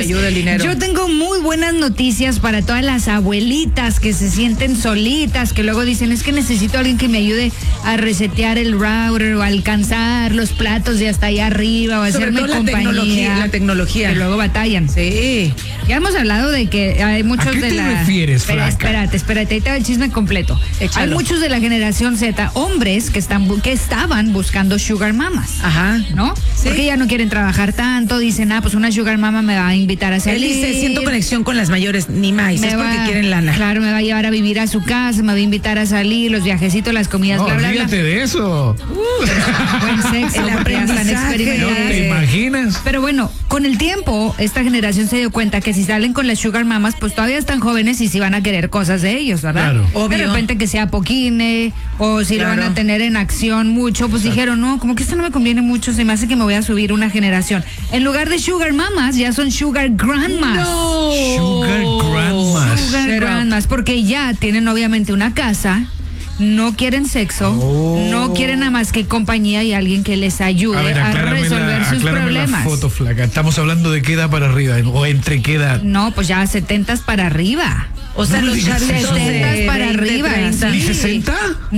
ayuda el dinero. Yo tengo muy buenas noticias para todas las abuelitas que se sienten solitas, que luego dicen, es que necesito a alguien que me ayude a resetear el router o a alcanzar los platos de hasta allá arriba o a Sobre hacerme todo compañía. la tecnología. Que luego batallan. Sí. Ya hemos hablado de que hay muchos ¿A qué de te la... refieres, flaca? Espérate, ahí te va el chisme completo. Échalo. Hay muchos de la generación Z, hombres que estaban buscando sugar mamas. Ajá. ¿No? Sí. Porque ya no quieren trabajar tanto, dicen, pues una sugar mama me va a invitar a salir. Él dice, siento conexión con las mayores, ni más, es porque quieren lana. Claro, me va a llevar a vivir a su casa, me va a invitar a salir, los viajecitos, las comidas, No, bla, bla, bla. olvídate de eso. Buen sexo, El porque ya están aprendizaje. experimentando. ¿No te imaginas? Pero bueno, con el tiempo, esta generación se dio cuenta que si salen con las sugar mamas, pues todavía están jóvenes y sí van a querer cosas de ellos, ¿verdad? Claro. Obvio. De repente que sea poquine, o si Claro. lo van a tener en acción mucho, pues dijeron, no, como que esto no me conviene mucho, se me hace que me voy a subir una generación. En lugar de sugar mamas, ya son sugar grandmas. No. Sugar grandmas. Sugar Pero- grandmas, porque ya tienen obviamente una casa, no quieren sexo, no quieren nada más que compañía y alguien que les ayude a resolver sus aclárame problemas. la foto, flaca. Estamos hablando de qué edad para arriba o entre qué edad. No, pues ya 70 para arriba. O sea, No los digas chavitos 70 de para 20, arriba. 30. ¿Y Sí. 60?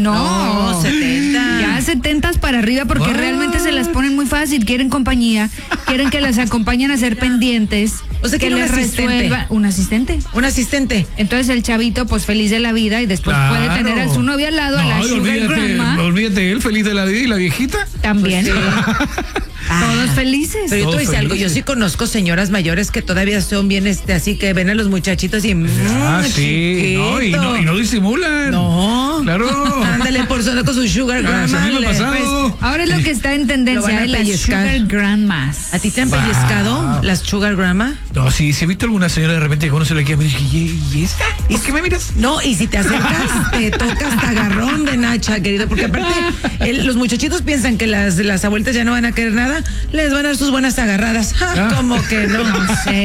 No, 70. Ya 70 para arriba porque What? realmente se las ponen muy fácil. Quieren compañía, quieren que las acompañen a hacer pendientes. O sea, que quiere un les asistente. resuelva un asistente. Un asistente. Entonces el chavito, pues feliz de la vida y después puede Claro. tener a su novia al lado, a la No, y sugar grandma, olvídate, él feliz de la vida y la viejita. también. Todos felices. Pero yo te voy a Todos decir algo, yo felices. sí conozco señoras mayores que todavía son bien así que ven a los muchachitos y Sí, no, y no disimulan. No. Claro. Ándale por solo con su sugar Ah, grandma. a mí me ha pasado. Ahora es lo que está en Lo van tendencia, a las pellizcar. sugar grandmas. ¿A ti te han pellizcado las sugar grandma? No, sí, si he visto alguna señora de repente que uno se le queda y me dice, ¿y esta? ¿Por qué me miras? No, y si te acercas, te tocas hasta agarrón de nacha, querido, porque aparte los muchachitos piensan que las abuelitas ya no van a querer nada, les van a dar sus buenas agarradas. Ah. ¿Cómo que no? No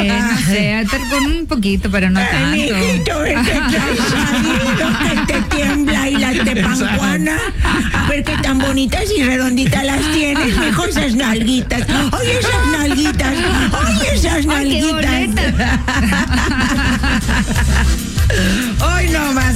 sé, con un poquito, pero no tanto. Mijito, ves que traes salido, que te tiembla y la tepancuana. A ver qué tan bonitas y redonditas las tienes, mejor esas nalguitas. Ay, esas nalguitas. Ay, esas Ay, qué nalguitas. bonita. Ay, no más.